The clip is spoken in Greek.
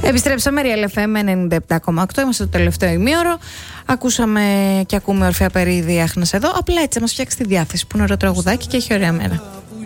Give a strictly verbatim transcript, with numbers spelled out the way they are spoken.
Επιστρέψαμε, Real εφ εμ ενενήντα επτά κόμμα οκτώ. Είμαστε το τελευταίο ημίωρο. Ακούσαμε και ακούμε Ορφέα Περίδη, Άχνας εδώ. Απλά έτσι, μας φτιάξει τη διάθεση που είναι ωραίο τραγουδάκι και έχει ωραία μέρα.